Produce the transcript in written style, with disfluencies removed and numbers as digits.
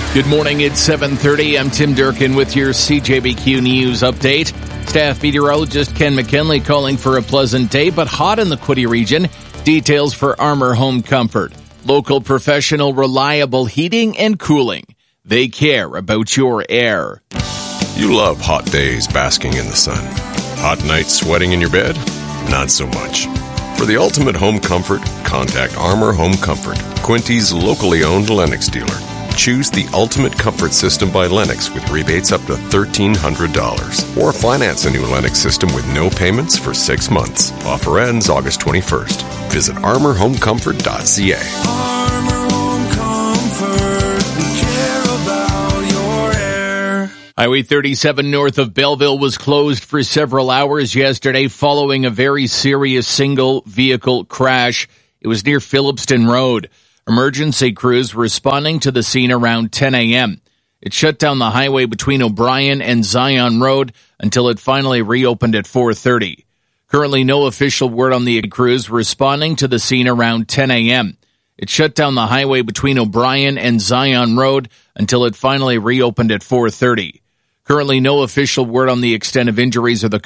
Good morning, it's 7:30. I'm Tim Durkin with your CJBQ News update. Staff meteorologist Ken McKinley calling for a pleasant day, but hot in the Quinte region. Details for Armor Home Comfort. Local, professional, reliable heating and cooling. They care about your air. You love hot days basking in the sun. Hot nights sweating in your bed? Not so much. For the ultimate home comfort, contact Armor Home Comfort, Quinte's locally owned Lennox dealer. Choose the ultimate comfort system by Lennox with rebates up to $1,300. Or finance a new Lennox system with no payments for 6 months. Offer ends August 21st. Visit armorhomecomfort.ca. Armor Home Comfort, we care about your air. Highway 37 north of Belleville was closed for several hours yesterday following a very serious single-vehicle crash. It was near Phillipston Road. Emergency crews responding to the scene around 10 a.m. It shut down the highway between O'Brien and Zion Road until it finally reopened at 4:30. Currently, no official word on the crews responding to the scene around 10 a.m. It shut down the highway between O'Brien and Zion Road until it finally reopened at 4:30. Currently, no official word on the extent of injuries or the